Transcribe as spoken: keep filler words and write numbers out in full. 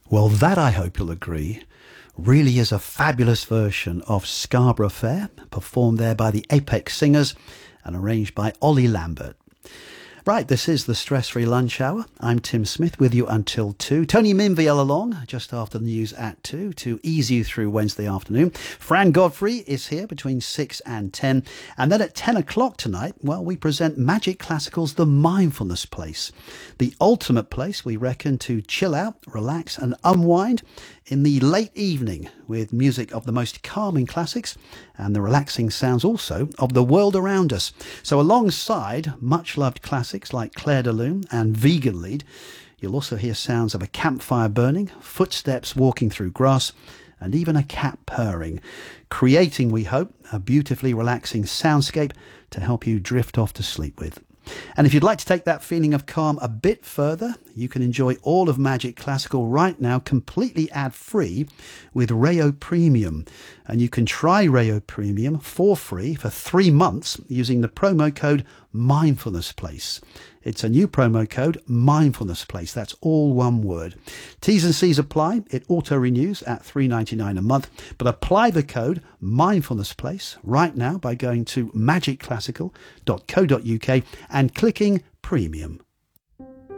Well, that, I hope you'll agree, really is a fabulous version of Scarborough Fair, performed there by the Apex Singers and arranged by Ollie Lambert. Right, this is the Stress-Free Lunch Hour. I'm Tim Smith with you until two. Tony Minviel along just after the news at two to ease you through Wednesday afternoon. Fran Godfrey is here between six and ten. And then at ten o'clock tonight, well, we present Magic Classical's The Mindfulness Place. The ultimate place, we reckon, to chill out, relax and unwind in the late evening with music of the most calming classics and the relaxing sounds also of the world around us. So alongside much-loved classics like Clair de Lune and Vegan Lead, you'll also hear sounds of a campfire burning, footsteps walking through grass, and even a cat purring, creating, we hope, a beautifully relaxing soundscape to help you drift off to sleep with. And if you'd like to take that feeling of calm a bit further, you can enjoy all of Magic Classical right now completely ad-free with Rayo Premium. And you can try Rayo Premium for free for three months using the promo code Mindfulness Place. It's a new promo code, Mindfulness Place. That's all one word. T's and C's apply. It auto-renews at three dollars and ninety-nine cents a month. But apply the code Mindfulness Place right now by going to magic classical dot co dot uk and clicking Premium.